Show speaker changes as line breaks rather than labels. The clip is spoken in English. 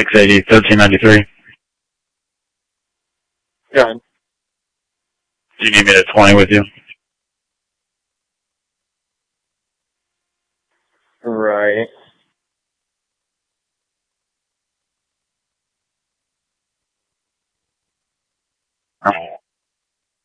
680, 1393.
Go ahead.
Do you need me to 20 with you?
Right.